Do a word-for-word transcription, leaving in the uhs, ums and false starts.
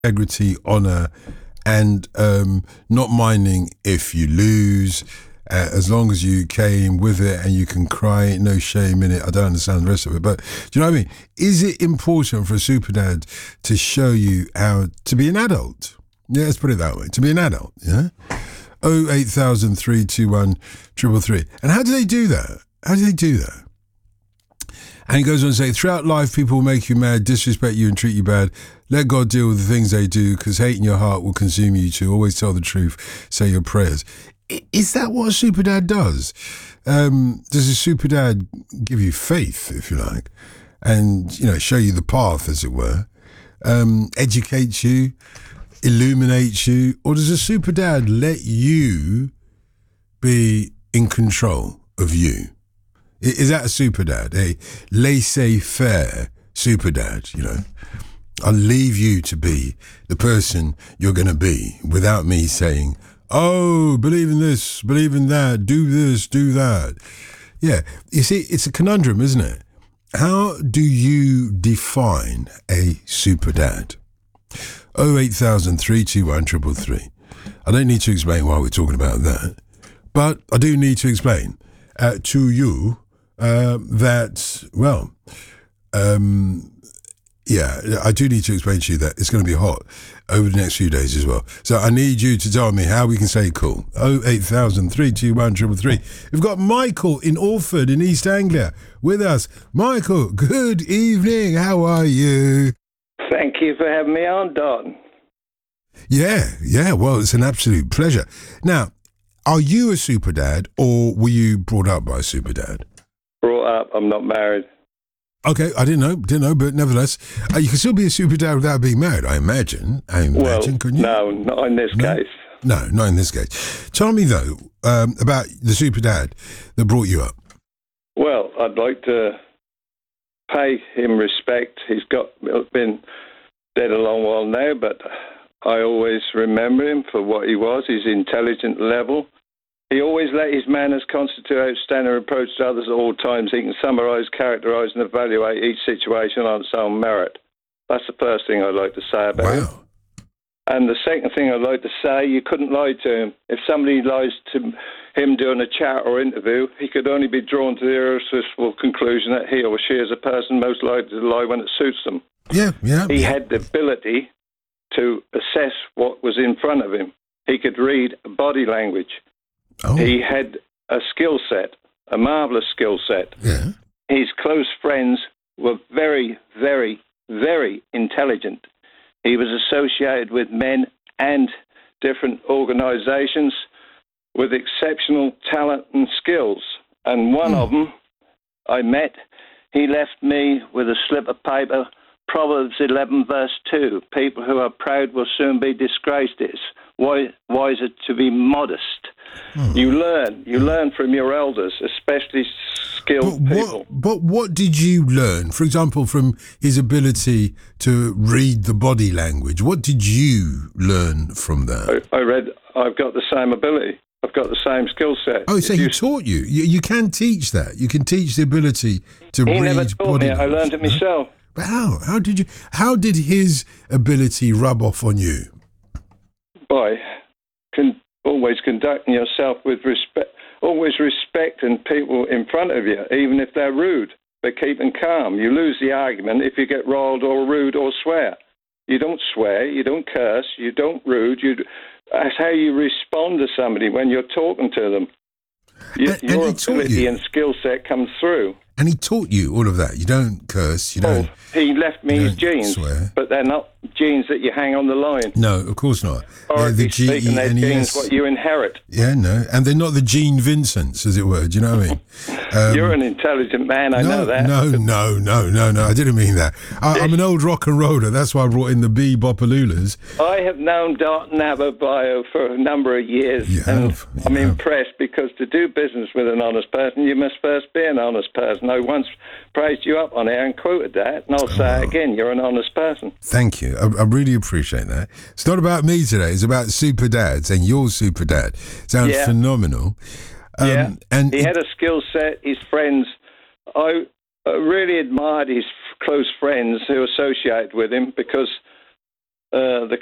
integrity, honor, and um, not minding if you lose, uh, as long as you came with it and you can cry, no shame in it. I don't understand the rest of it, but do you know what I mean? Is it important for a super dad to show you how to be an adult? Yeah, let's put it that way. To be an adult, yeah? oh eight thousand, three two one, three three three. And how do they do that? How do they do that? And he goes on to say, throughout life, people will make you mad, disrespect you and treat you bad. Let God deal with the things they do, because hate in your heart will consume you too. Always tell the truth. Say your prayers. Is that what a super dad does? Um, does a super dad give you faith, if you like, and, you know, show you the path, as it were, um, educate you, illuminate you? Or does a super dad let you be in control of you? Is that a super dad? A laissez-faire super dad, you know? I'll leave you to be the person you're going to be without me saying, oh, believe in this, believe in that, do this, do that. Yeah, you see, it's a conundrum, isn't it? How do you define a super dad? oh eight thousand, three two one, three three three. I don't need to explain why we're talking about that, but I do need to explain uh, to you Uh, that, well, um, yeah, I do need to explain to you that it's going to be hot over the next few days as well. So I need you to tell me how we can stay cool. oh eight thousand, three two one, three three three. We've got Michael in Alford in East Anglia with us. Michael, good evening. How are you? Thank you for having me on, Don. Yeah, yeah, well, it's an absolute pleasure. Now, are you a super dad, or were you brought up by a super dad? Brought up, I'm not married. Okay, I didn't know, didn't know, but nevertheless, uh, you can still be a super dad without being married, I imagine. I imagine, well, couldn't you? No, not in this no? case. No, not in this case. Tell me, though, um, about the super dad that brought you up. Well, I'd like to pay him respect. He's got been dead a long while now, but I always remember him for what he was, his intelligent level. He always let his manners constitute outstanding approach to others at all times. He can summarise, characterise and evaluate each situation on its own merit. That's the first thing I'd like to say about wow. him. And the second thing I'd like to say, you couldn't lie to him. If somebody lies to him during a chat or interview, he could only be drawn to the irresistible conclusion that he or she is a person most likely to lie when it suits them. Yeah, yeah. He yeah. had the ability to assess what was in front of him. He could read body language. Oh. He had a skill set, a marvellous skill set. Yeah. His close friends were very, very, very intelligent. He was associated with men and different organisations with exceptional talent and skills. And one mm. of them I met, he left me with a slip of paper, Proverbs eleven, verse two. People who are proud will soon be disgraced. It's wiser to be modest. Hmm. You learn. You learn from your elders, especially skilled but people. What, but what did you learn, for example, from his ability to read the body language? What did you learn from that? I, I read, I've got the same ability. I've got the same skill set. Oh, so if he you, taught you. you. You can teach that. You can teach the ability to he read never taught body me. language. I learned it myself. But how? How did you? How did his ability rub off on you? By con- always conducting yourself with respect, always respecting people in front of you, even if they're rude, but keeping calm. You lose the argument if you get riled or rude or swear. You don't swear, you don't curse, you don't rude. You, that's how you respond to somebody when you're talking to them. You, and, your and ability you. and skill set comes through. And he taught you all of that. You don't curse. You don't. Oh, he left me his jeans, swear. But they're not jeans that you hang on the line. No, of course not. Or the G E N E S. What you inherit. Yeah, no, and they're not the Gene Vincents, as it were. Do you know what I mean? Um, You're an intelligent man. I no, know that. No, no, no, no, no. I didn't mean that. I, I'm an old rock and roller. That's why I brought in the Bebopalulas. I have known Dalton Adebayo for a number of years, you and have, you I'm have. impressed because to do business with an honest person, you must first be an honest person. I once praised you up on air and quoted that, and I'll oh, say wow. it again. You're an honest person. Thank you. I, I really appreciate that. It's not about me today. It's about super dads, and your super dad sounds yeah. phenomenal. Um, yeah, and he it, had a skill set. His friends, I uh, really admired his close friends who associated with him because uh, the